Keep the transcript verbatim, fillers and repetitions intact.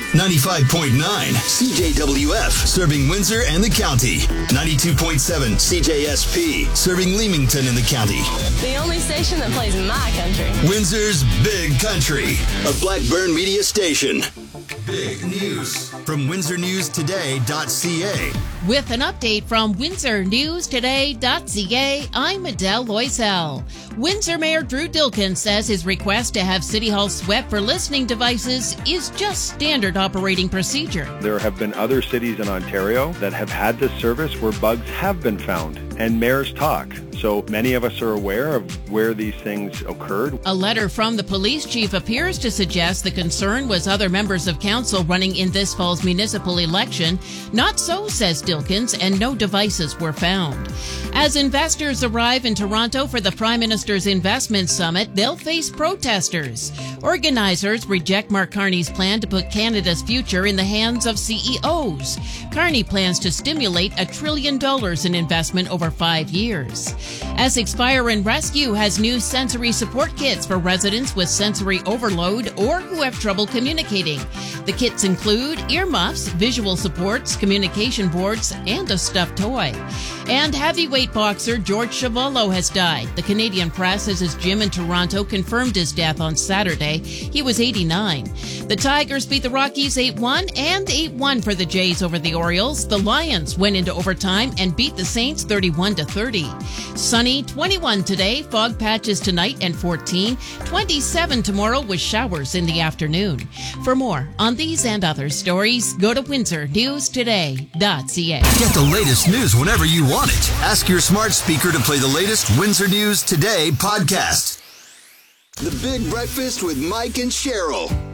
ninety-five point nine C J W F, serving Windsor and the county. ninety-two point seven C J S P, serving Leamington and the county. The only station that plays my country. Windsor's Big Country, a Blackburn media station. Big news from windsor news today dot c a. With an update from windsor news today dot c a, I'm Adele Loisel. Windsor Mayor Drew Dilkens says his request to have City Hall swept for listening devices is just standard operating procedure. There have been other cities in Ontario that have had this service where bugs have been found, and mayors talk. So many of us are aware of where these things occurred. A letter from the police chief appears to suggest the concern was other members of council running in this fall's municipal election. Not so, says Dilkens, and no devices were found. As investors arrive in Toronto for the Prime Minister's Investment Summit, they'll face protesters. Organizers reject Mark Carney's plan to put Canada's future in the hands of C E Os. Carney plans to stimulate a trillion dollars in investment over five years. Essex Fire and Rescue has new sensory support kits for residents with sensory overload or who have trouble communicating. The kits include earmuffs, visual supports, communication boards, and a stuffed toy. And heavyweight boxer George Chuvalo has died. The Canadian Press says his gym in Toronto confirmed his death on Saturday. He was eighty-nine. The Tigers beat the Rockies eight one and eight one for the Jays over the Orioles. The Lions went into overtime and beat the Saints thirty-one to thirty. Sunny, twenty-one today, fog patches tonight and fourteen, twenty-seven tomorrow with showers in the afternoon. For more on these and other stories, go to windsor news today dot c a. Get the latest news whenever you want it. Ask your smart speaker to play the latest Windsor News Today podcast. The Big Breakfast with Mike and Cheryl.